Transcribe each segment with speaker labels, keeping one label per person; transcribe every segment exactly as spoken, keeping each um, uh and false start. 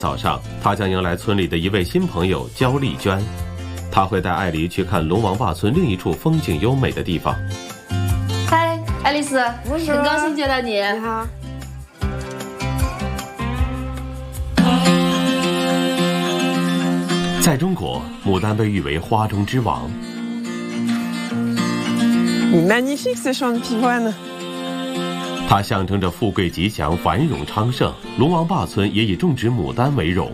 Speaker 1: 早上，他将迎来村里的一位新朋友焦丽娟，他会带艾黎去看龙王坝村另一处风景优美的地方。
Speaker 2: 嗨，爱丽丝，很高兴见到你。
Speaker 3: 你好。
Speaker 1: 在中国，牡丹被誉为花中之王。
Speaker 3: Magnifique ce champ de pivoine。
Speaker 1: 它象征着富贵吉祥、繁荣昌盛。龙王坝村也以种植牡丹为荣。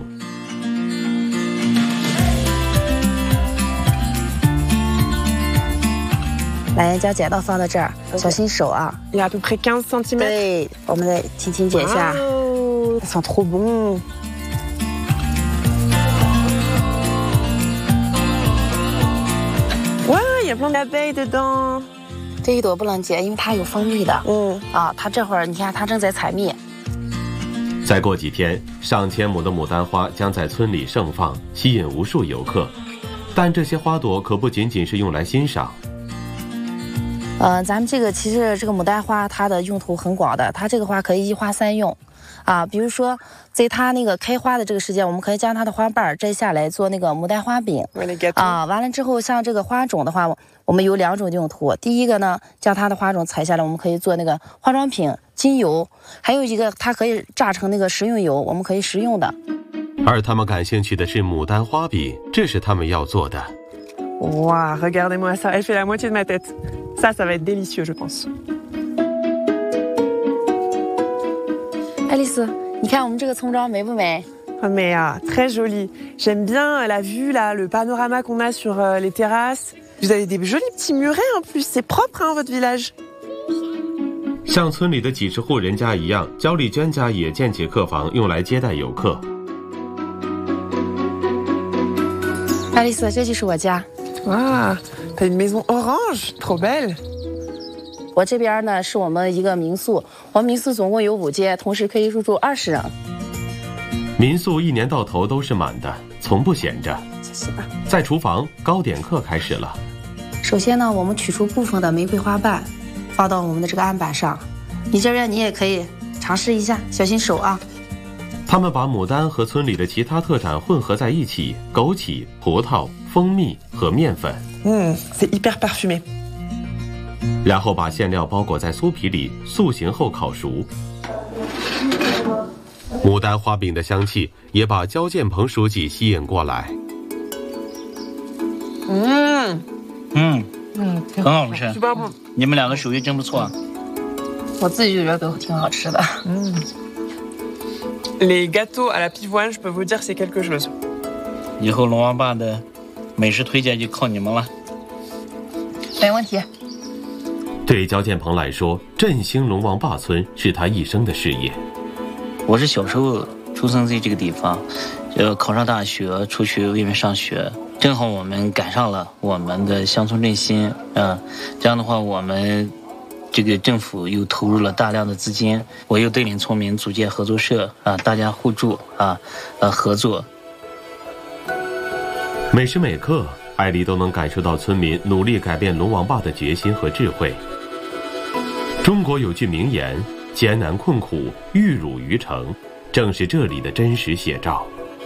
Speaker 2: 来，将剪刀放到这儿，小心手啊。
Speaker 3: Il y a à peu près quinze centimètres。
Speaker 2: 对，我们再轻轻剪下。
Speaker 3: Oh, ça sent trop bon。哇，il y a plein d'abeilles dedans。
Speaker 2: 这一朵不能剪，因为它有蜂蜜的。嗯啊，它这会儿你看，它正在采蜜。
Speaker 1: 再过几天，上千亩的牡丹花将在村里盛放，吸引无数游客。但这些花朵可不仅仅是用来欣赏。
Speaker 2: 呃，咱们这个其实这个牡丹花它的用途很广的，它这个花可以一花三用。啊，比如说，在它那个开花的这个时间，我们可以将它的花瓣摘下来做那个牡丹花饼。啊，完了之后，像这个花种的话，我们有两种用途。第一个呢，将它的花种采下来，我们可以做那个化妆品、精油；还有一个，它可以榨成那个食用油，我们可以食用的。
Speaker 1: 而他们感兴趣的是牡丹花饼，这是他们要做的。
Speaker 3: 哇 ，regardez-moi ça, elle fait la moitié de ma tête. Ça, ça va être délicieux, je pense.
Speaker 2: 爱丽丝，你看我们这个村庄美不美？
Speaker 3: Ah mais ah, très joli. J'aime bien la vue là, le panorama qu'on a sur euh, les terrasses. Vous avez des jolis petits murets en plus, c'est propre hein, votre village.
Speaker 1: 像村里的几十户人家一样，焦丽娟家也建起客房，用来接待游客。
Speaker 2: 爱丽丝，这就是我家。
Speaker 3: 哇 ，t'as une maison orange, trop belle.
Speaker 2: 我这边呢是我们一个民宿，我们民宿总共有五间，同时可以入住二十人。
Speaker 1: 民宿一年到头都是满的，从不闲着。
Speaker 2: 谢谢吧。
Speaker 1: 在厨房，糕点课开始了。
Speaker 2: 首先呢，我们取出部分的玫瑰花瓣，放到我们的这个案板上。你这边你也可以尝试一下，小心手啊。
Speaker 1: 他们把牡丹和村里的其他特产混合在一起，枸杞、葡萄、蜂蜜和面粉。
Speaker 3: 嗯 ，c'est hyper parfumé。
Speaker 1: 然后把馅料包裹在酥皮里，塑形后烤熟。牡丹花饼的香气也把焦建鹏书记吸引过来。
Speaker 3: 嗯
Speaker 4: 嗯嗯，很好吃。
Speaker 3: 是吧？
Speaker 4: 你们两个手艺真不错。
Speaker 2: 我自己就觉得挺好吃的。
Speaker 3: 嗯。Les gâteaux à la pivoine, je peux vous dire c'est quelque chose。
Speaker 4: 以后龙王坝的美食推荐就靠你们了。
Speaker 2: 没问题。
Speaker 1: 对焦建鹏来说，振兴龙王坝村是他一生的事业。
Speaker 4: 我是小时候出生在这个地方，就考上大学，出去外面上学，正好我们赶上了我们的乡村振兴啊。这样的话，我们这个政府又投入了大量的资金，我又带领村民组建合作社啊，大家互助啊，呃合作。
Speaker 1: 每时每刻，艾丽都能感受到村民努力改变龙王坝的决心和智慧。中国有句名言，艰难困苦，玉汝于成，正是这里的真实写照。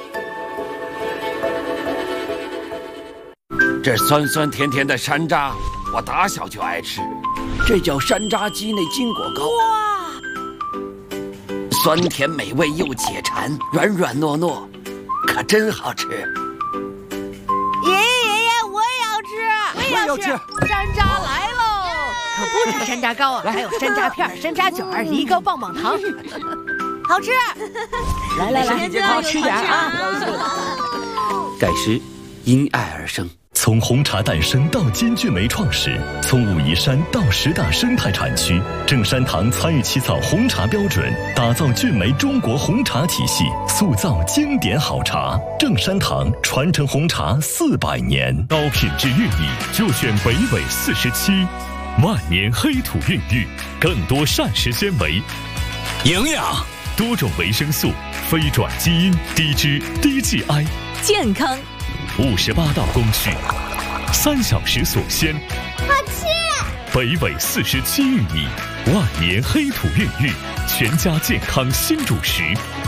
Speaker 5: 这酸酸甜甜的山楂，我打小就爱吃，这叫山楂鸡内金果糕。哇，酸甜美味又解馋，软软糯糯，可真好吃。
Speaker 6: 爷爷爷爷，我也要吃，
Speaker 5: 我也要吃。
Speaker 6: 山楂来喽！可不止山楂糕啊，还有山楂片、山楂卷、梨膏、棒棒糖，好吃。来来来，多吃点啊！
Speaker 5: 盖诗因爱而生。
Speaker 7: 从红茶诞生到金骏眉创始，从武夷山到十大生态产区，正山堂参与起草红茶标准，打造骏眉中国红茶体系，塑造经典好茶。正山堂传承红茶四百年，高品质玉米就选北纬四十七，万年黑土孕育，更多膳食纤维、
Speaker 5: 营养、
Speaker 7: 多种维生素、非转基因、低脂、低 G I，
Speaker 6: 健康。
Speaker 7: 五十八道工序，三小时锁鲜，
Speaker 6: 好吃。
Speaker 7: 北纬四十七玉米，万年黑土孕育，全家健康新主食。